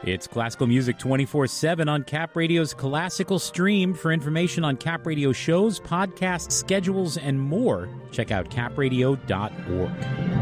It's classical music 24/7 on Cap Radio's classical stream. For information on Cap Radio shows, podcast schedules, and more, check out capradio.org.